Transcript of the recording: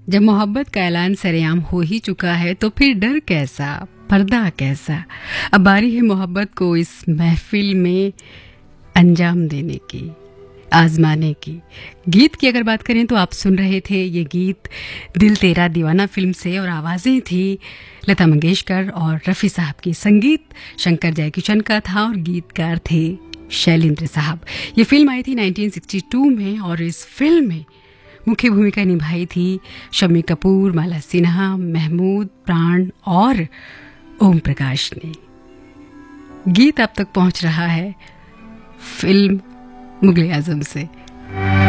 जब मोहब्बत का ऐलान सरेआम हो ही चुका है तो फिर डर कैसा, पर्दा कैसा। अब बारी है मोहब्बत को इस महफिल में अंजाम देने की, आजमाने की। गीत की अगर बात करें तो आप सुन रहे थे ये गीत दिल तेरा दीवाना फिल्म से, और आवाज़ें थी लता मंगेशकर और रफ़ी साहब की। संगीत शंकर जयकिशन का था और गीतकार थे शैलेंद्र साहब। ये फिल्म आई थी 1962 में और इस फिल्म में मुख्य भूमिका निभाई थी शम्मी कपूर, माला सिन्हा, महमूद, प्राण और ओम प्रकाश ने। गीत आप तक पहुंच रहा है फिल्म मुगले आजम से।